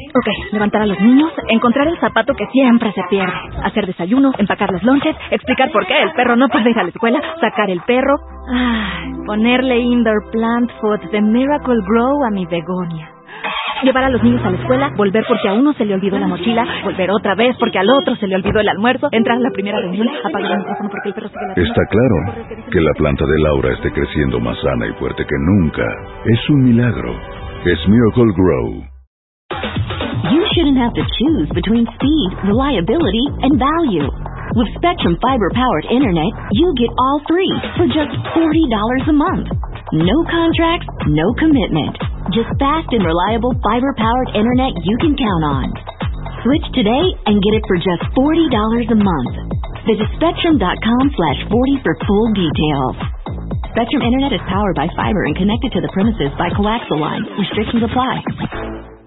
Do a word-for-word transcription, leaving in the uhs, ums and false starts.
Ok, levantar a los niños, encontrar el zapato que siempre se pierde, hacer desayuno, empacar los lonches, explicar por qué el perro no puede ir a la escuela, sacar el perro, ah, ponerle indoor plant food de Miracle Grow a mi begonia. Llevar a los niños a la escuela, volver porque a uno se le olvidó la mochila, volver otra vez porque al otro se le olvidó el almuerzo, entrar a la primera reunión, apagar el micrófono porque el perro sigue ladrando. Está claro que la planta de Laura esté creciendo más sana y fuerte que nunca. Es un milagro. Es Miracle Grow. You shouldn't have to choose between speed, reliability, and value. With Spectrum Fiber-powered Internet, you get all three for just forty dollars a month. No contracts, no commitment. Just fast and reliable fiber-powered Internet you can count on. Switch today and get it for just forty dollars a month. Visit Spectrum.com slash 40 for full details. Spectrum Internet is powered by fiber and connected to the premises by coaxial lines. Restrictions apply.